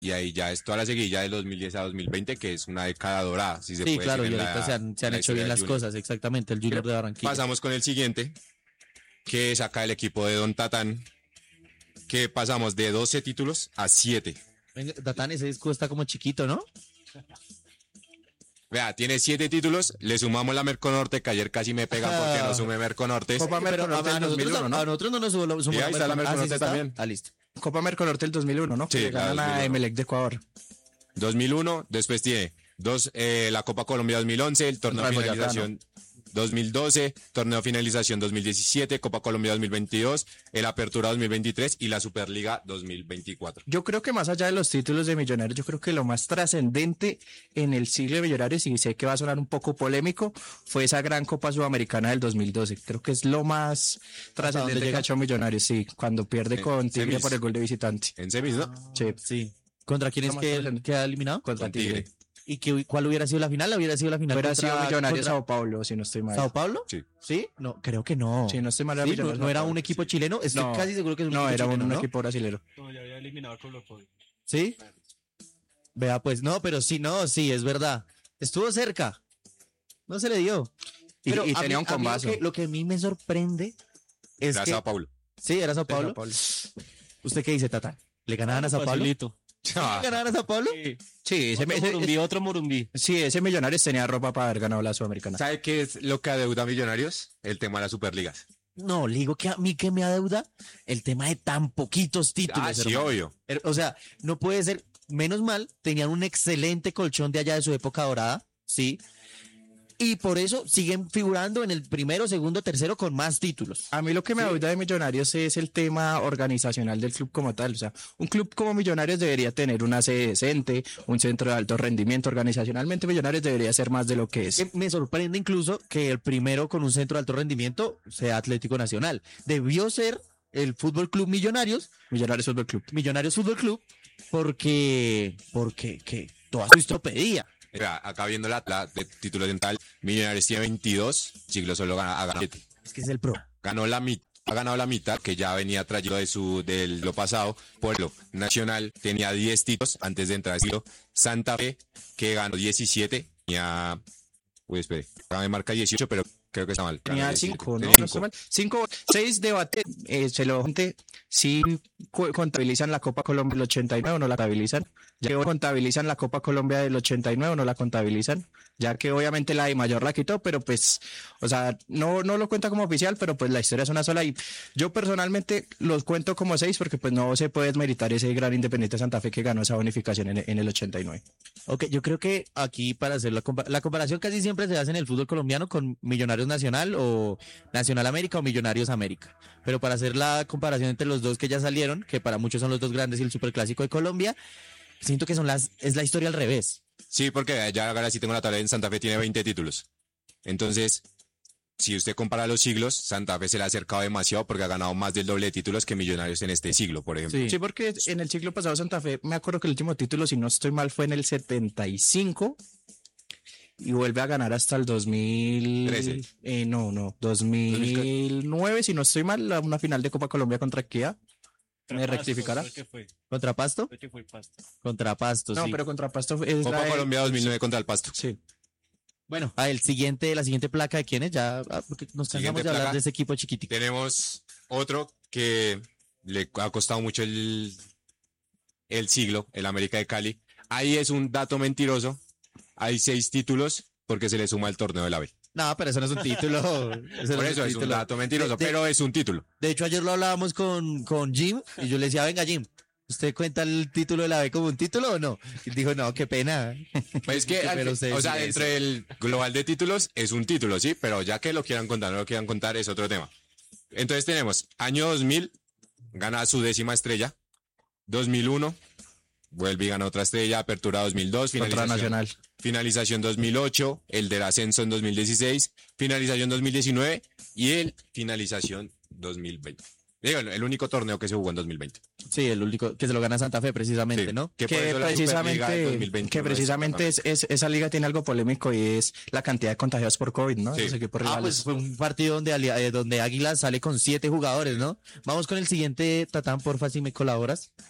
y ahí ya es toda la seguidilla del 2010 a 2020, que es una década dorada, si se Sí, puede claro, y decir, en ahorita se han la hecho historia bien del las Junior. cosas, exactamente, el Junior de Barranquilla. Pasamos con el siguiente, que saca el equipo de Don Tatán, que pasamos de 12 títulos a 7. Venga, Tatán, ese disco está como chiquito, ¿no? Vea, tiene 7 títulos, le sumamos la Merconorte, que ayer casi me pegan porque no sumé Merconorte. Copa Merconorte del 2001, ¿no? A nosotros no nos sumó Y ahí está la Merconorte sí está. también. Ah, listo. Copa Merconorte del 2001, ¿no? Sí, Que la ganan a 2001. Emelec de Ecuador. 2001, después tiene la Copa Colombia 2011, el torneo de Contra Boyacá, finalización 2012, torneo de finalización 2017, Copa Colombia 2022, el Apertura 2023 y la Superliga 2024. Yo creo que más allá de los títulos de Millonarios, yo creo que lo más trascendente en el siglo de Millonarios, y sé que va a sonar un poco polémico, fue esa gran Copa Sudamericana del 2012. Creo que es lo más trascendente que llega? ha hecho Millonarios, sí, cuando pierde con Tigre semis. por el gol de visitante. En semis, ¿no? Sí, Sí. ¿Contra quién es Lo más que trascendente. queda eliminado? contra Con Tigre. Tigre. ¿Y cuál hubiera sido la final? ¿Hubiera sido la final Hubiera sido contra Millonarios Sao Paulo, si no estoy mal. Sao Paulo? Sí. ¿Sí? No, creo que no. Si no estoy mal, era Sí, Millonarios no Sao era Paulo. un equipo chileno. Estoy No. casi seguro que es un No, equipo era chileno, un ¿no? equipo brasilero. No, ya había eliminado con los Colo. ¿Sí? Vea, pues no, pero sí, no, sí, es verdad. Estuvo cerca. No se le dio. Y Pero tenía un a mí combazo. lo que a mí me sorprende es Era que... Sao Paulo. Sí, era Sao Paulo. Sao Paulo. ¿Usted qué dice, Tata? ¿Le ganaban a Sao Paulo? Facilito. ¿Le ganaban a Sao Paulo? Sí. Sí, Otro Morumbí. sí, ese Millonarios tenía ropa para haber ganado la Sudamericana. ¿Sabe qué es lo que adeuda a Millonarios? El tema de las Superligas. No, le digo que a mí que me adeuda el tema de tan poquitos títulos. Ah, sí, hermano. obvio. O sea, no puede ser, menos mal, tenían un excelente colchón de allá de su época dorada, ¿sí? Y por eso siguen figurando en el primero, segundo, tercero con más títulos. A mí lo que me ayuda de Millonarios es el tema organizacional del club como tal. O sea, un club como Millonarios debería tener una sede decente, un centro de alto rendimiento. Organizacionalmente, Millonarios debería ser más de lo que es. Que me sorprende incluso que el primero con un centro de alto rendimiento sea Atlético Nacional. Debió ser el Fútbol Club Millonarios, Millonarios Fútbol Club. Millonarios Fútbol Club, porque que toda su historia pedía. Vea, acá viendo la de títulos en tal, Millonarios tiene 22, Siglo solo ha ganado 7. Es que es el pro. Ganó la mitad. Ha ganado la mitad que ya venía trayendo del lo pasado. Pueblo Nacional tenía 10 títulos antes de entrar al siglo. Santa Fe, que ganó 17, tenía. Uy, espere. Acá me marca 18, pero creo que está mal. Tenía Ganó 17, 5, ¿no? tenía No estoy 5. mal. 5, 6 debate. Se lo gente sí contabilizan la Copa Colombia del 89 o no la contabilizan. Ya que contabilizan la Copa Colombia del 89 o no la contabilizan. Ya que obviamente la de mayor la quitó, pero pues, o sea, no lo cuenta como oficial, pero pues la historia es una sola. Y yo personalmente los cuento como 6 porque pues no se puede desmeritar ese gran Independiente Santa Fe que ganó esa bonificación en el 89. Ok, yo creo que aquí para hacer la comparación casi siempre se hace en el fútbol colombiano con Millonarios Nacional o Nacional América o Millonarios América. Pero para hacer la comparación entre los dos que ya salieron, que para muchos son los dos grandes y el superclásico de Colombia, siento que es la historia al revés. Sí, porque ya ahora sí tengo la tabla. En Santa Fe tiene 20 títulos. Entonces, si usted compara los siglos, Santa Fe se le ha acercado demasiado porque ha ganado más del doble de títulos que Millonarios en este siglo, por ejemplo. Sí, porque en el siglo pasado Santa Fe, me acuerdo que el último título, si no estoy mal, fue en el 75 y vuelve a ganar hasta el 2000. 13. No, 2009, si no estoy mal, una final de Copa Colombia contra Kia. ¿Me rectificará? ¿Qué fue? ¿Contra Pasto? ¿Qué fue Pasto? Contra Pasto, No, sí. pero contra Pasto es Copa la de- Colombia 2009 contra el Pasto. Sí. Bueno, la siguiente placa de quién es, ya, porque nos cansamos Siguiente de hablar placa. de ese equipo chiquitico. Tenemos otro que le ha costado mucho el siglo, el América de Cali. Ahí es un dato mentiroso. Hay 6 títulos porque se le suma el torneo de la B. No, pero eso no es un título. Por eso es un dato mentiroso, pero es un título. De hecho, ayer lo hablábamos con Jim y yo le decía, venga, Jim, ¿usted cuenta el título de la B como un título o no? Y él dijo, no, qué pena. Pues es que, Pero ustedes o sea, sí, entre el global de títulos es un título, sí, pero ya que lo quieran contar, no lo quieran contar, es otro tema. Entonces tenemos año 2000, gana su 10ª estrella. 2001, vuelve y gana otra estrella. Apertura 2002, Contra Nacional. finalización 2008, el del ascenso en 2016, finalización 2019 y el finalización 2020. Digo, el único torneo que se jugó en 2020. Sí, el único que se lo gana Santa Fe precisamente, Sí. ¿no? Que por eso la Superliga del 2021 que precisamente esa liga tiene algo polémico y es la cantidad de contagiados por COVID, ¿no? Sí. Los equipos Ah, rivales. pues fue un partido donde Águila sale con 7 jugadores, ¿no? Vamos con el siguiente, Tatán, porfa, si me colaboras.